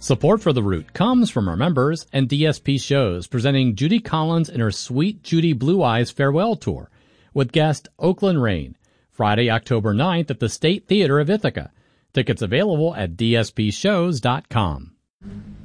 Support for The Root comes from our members and DSP Shows, presenting Judy Collins in her Sweet Judy Blue Eyes Farewell Tour with guest Oakland Rain, Friday, October 9th at the State Theater of Ithaca. Tickets available at dspshows.com.